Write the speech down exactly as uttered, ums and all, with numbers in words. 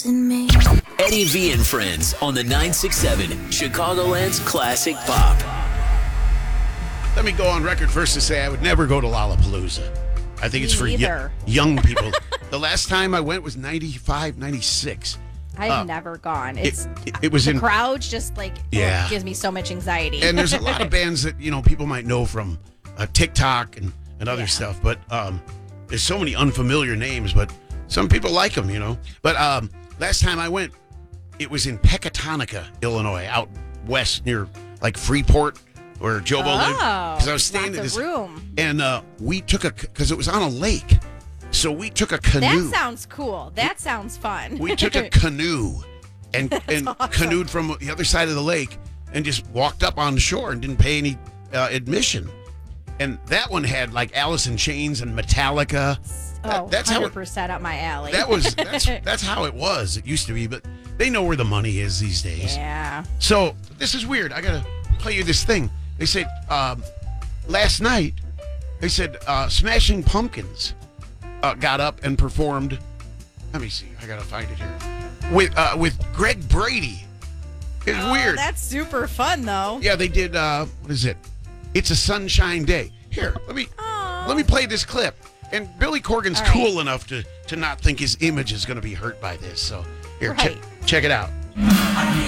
losing me. Eddie V and Friends on the nine six seven Chicagoland's Classic Pop. Let me go on record first to say I would never go to Lollapalooza. I think Me it's for y- neither. young people. The last time I went was ninety-five, ninety-six. I've Uh, never gone. It's it, it was the in crowds just like Yeah. oh, gives me so much anxiety. And there's a lot of bands that, you know, people might know from uh, TikTok and, and other Yeah. stuff. But um, there's so many unfamiliar names, but some people like them, you know. But um, last time I went, it was in Pecatonica, Illinois, out west near like Freeport where Jobo lived. Oh, Because I was staying lots at of this room. And uh, we took a, because it was on a lake. So we took a canoe. That sounds cool. That sounds fun. We took a canoe and and awesome. canoed from the other side of the lake and just walked up on the shore and didn't pay any uh, admission. And that one had like Alice in Chains and Metallica. That- oh, that's how one hundred it, percent up my alley. that was that's that's how it was. It used to be, but they know where the money is these days. Yeah. So this is weird. I gotta play you this thing. They said um, last night. They said uh, Smashing Pumpkins uh, got up and performed. Let me see. I gotta find it here. With uh, with Greg Brady. It's Oh, weird. That's super fun though. Yeah, they did. Uh, what is it? It's a Sunshine Day. Here, let me Aw. let me play this clip. And Billy Corgan's All right. cool enough to to not think his image is going to be hurt by this. So here, che- Right. check it out.